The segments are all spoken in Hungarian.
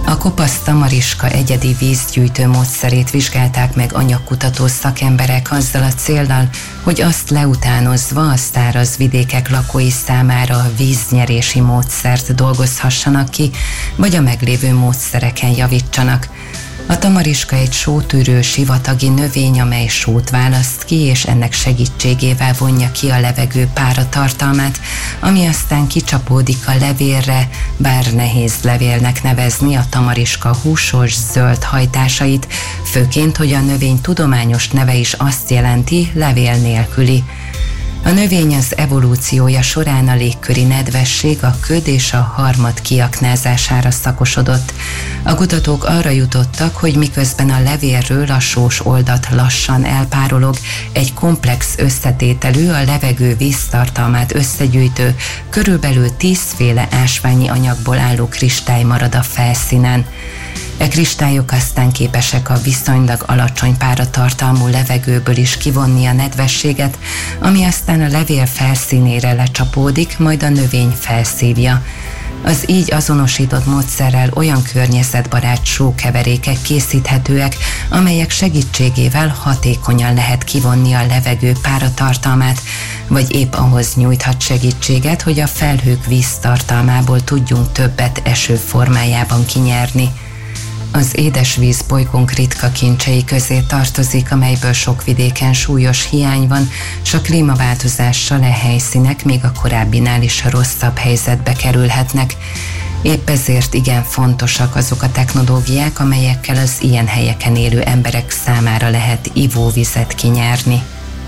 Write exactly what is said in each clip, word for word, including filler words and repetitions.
A kopasz tamariska egyedi vízgyűjtő módszerét vizsgálták meg anyagkutató szakemberek azzal a céllal, hogy azt leutánozva a száraz vidékek lakói számára víznyerési módszert dolgozhassanak ki, vagy a meglévő módszereken javítsanak. A tamariska egy sótűrő sivatagi növény, amely sót választ ki, és ennek segítségével vonja ki a levegő páratartalmát, ami aztán kicsapódik a levélre, bár nehéz levélnek nevezni a tamariska húsos, zöld hajtásait, főként, hogy a növény tudományos neve is azt jelenti, levél nélküli. A növény az evolúciója során a légköri nedvesség, a köd és a harmad kiaknázására szakosodott. A kutatók arra jutottak, hogy miközben a levélről a sós oldat lassan elpárolog, egy komplex összetételű, a levegő víztartalmát összegyűjtő, körülbelül tízféle ásványi anyagból álló kristály marad a felszínen. E kristályok aztán képesek a viszonylag alacsony páratartalmú levegőből is kivonni a nedvességet, ami aztán a levél felszínére lecsapódik, majd a növény felszívja. Az így azonosított módszerrel olyan környezetbarát sókeverékek készíthetőek, amelyek segítségével hatékonyan lehet kivonni a levegő páratartalmát, vagy épp ahhoz nyújthat segítséget, hogy a felhők víztartalmából tudjunk többet eső formájában kinyerni. Az édesvíz bolygónk ritka kincsei közé tartozik, amelyből sok vidéken súlyos hiány van, s a klímaváltozással e helyszínek még a korábbinál is rosszabb helyzetbe kerülhetnek. Épp ezért igen fontosak azok a technológiák, amelyekkel az ilyen helyeken élő emberek számára lehet ivóvizet kinyerni.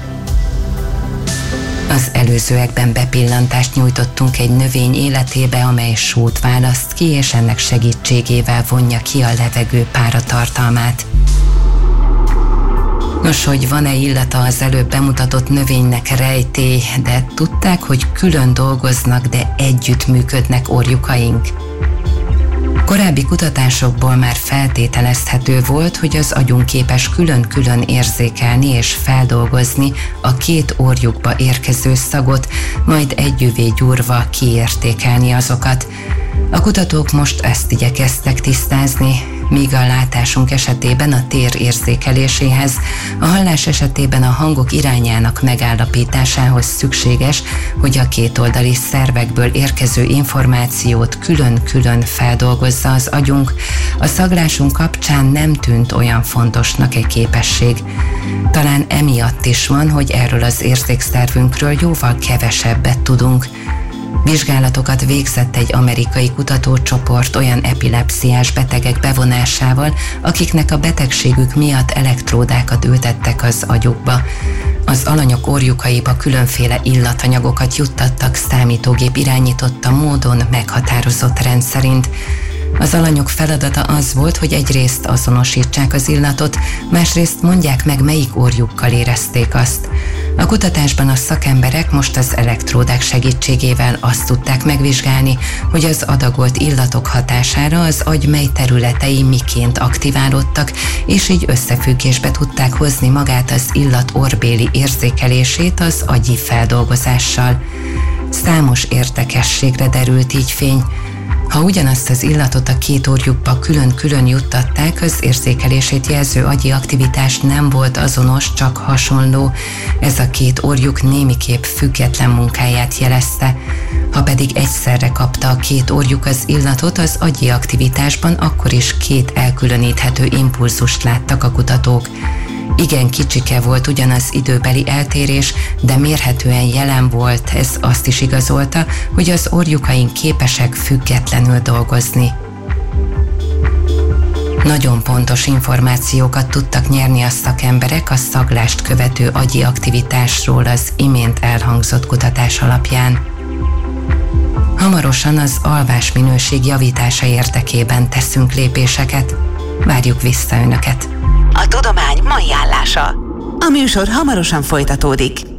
Az előzőekben bepillantást nyújtottunk egy növény életébe, amely sót választ ki, és ennek segítségével vonja ki a levegő páratartalmát. Nos, hogy van-e illata az előbb bemutatott növénynek, rejtély, de tudták, hogy külön dolgoznak, de együtt működnek orjukaink? Korábbi kutatásokból már feltételezhető volt, hogy az agyunk képes külön-külön érzékelni és feldolgozni a két orjukba érkező szagot, majd együvé gyúrva kiértékelni azokat. A kutatók most ezt igyekeztek tisztázni, míg a látásunk esetében a tér érzékeléséhez, a hallás esetében a hangok irányának megállapításához szükséges, hogy a kétoldali szervekből érkező információt külön-külön feldolgozza az agyunk, a szaglásunk kapcsán nem tűnt olyan fontosnak egy képesség. Talán emiatt is van, hogy erről az érzékszervünkről jóval kevesebbet tudunk. Vizsgálatokat végzett egy amerikai kutatócsoport olyan epilepsziás betegek bevonásával, akiknek a betegségük miatt elektródákat ültettek az agyukba. Az alanyok orjukaiba különféle illatanyagokat juttattak számítógép irányította módon meghatározott rendszerint. Az alanyok feladata az volt, hogy egyrészt azonosítsák az illatot, másrészt mondják meg, melyik orjukkal érezték azt. A kutatásban a szakemberek most az elektródák segítségével azt tudták megvizsgálni, hogy az adagolt illatok hatására az agy mely területei miként aktiválódtak, és így összefüggésbe tudták hozni magát az illat orbéli érzékelését az agyi feldolgozással. Számos érdekességre derült így fény. Ha ugyanazt az illatot a két orjukba külön-külön juttatták, az érzékelését jelző agyi aktivitás nem volt azonos, csak hasonló. Ez a két orjuk némiképp független munkáját jelezte. Ha pedig egyszerre kapta a két orjuk az illatot, az agyi aktivitásban akkor is két elkülöníthető impulzust láttak a kutatók. Igen kicsike volt ugyan az időbeli eltérés, de mérhetően jelen volt, ez azt is igazolta, hogy az orjukaink képesek függetlenül dolgozni. Nagyon pontos információkat tudtak nyerni a szakemberek a szaglást követő agyi aktivitásról az imént elhangzott kutatás alapján. Hamarosan az alvásminőség javítása érdekében teszünk lépéseket. Várjuk vissza Önöket! A tudomány mai állása. A műsor hamarosan folytatódik.